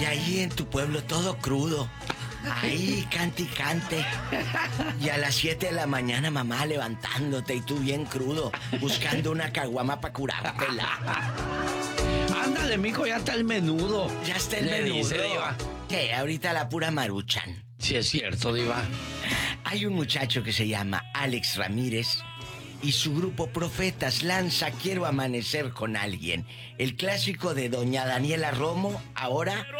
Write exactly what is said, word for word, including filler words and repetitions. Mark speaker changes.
Speaker 1: Y ahí en tu pueblo todo crudo. Ahí cante y cante. Y a las siete de la mañana mamá levantándote y tú bien crudo, buscando una caguama para curártela.
Speaker 2: Ándale, mijo, ya está el menudo.
Speaker 1: Ya está el
Speaker 2: Le
Speaker 1: menudo.
Speaker 2: dice, Diva.
Speaker 1: Que ahorita la pura maruchan.
Speaker 2: Sí, es cierto, Diva.
Speaker 1: Hay un muchacho que se llama Alex Ramírez y su grupo Profetas lanza Quiero amanecer con alguien. El clásico de doña Daniela Romo, ahora